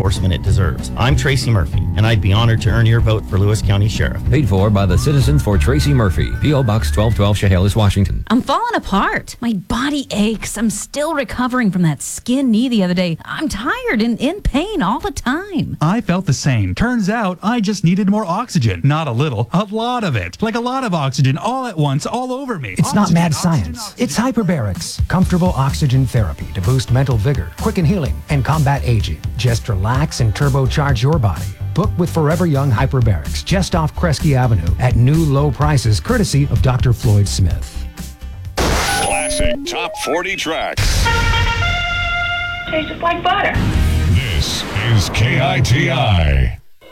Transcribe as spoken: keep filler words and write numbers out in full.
enforcement it deserves. I'm Tracy Murphy, and I'd be honored to earn your vote for Lewis County Sheriff. Paid for by the Citizens for Tracy Murphy. P O. Box twelve twelve, Chehalis, Washington. I'm falling apart. My body aches. I'm still recovering from that skin knee the other day. I'm tired and in pain all the time. I felt the same. Turns out I just needed more oxygen. Not a little, a lot of it. Like a lot of oxygen all at once, all over me. It's Oxygen, not mad oxygen, science. oxygen. It's hyperbarics, comfortable oxygen therapy to boost mental vigor, quicken healing, and combat aging. Just relax and turbocharge your body. Book with Forever Young Hyperbarics just off Kresge Avenue at new low prices courtesy of Doctor Floyd Smith. Classic Top forty Tracks. Tastes like butter. This is K I T I.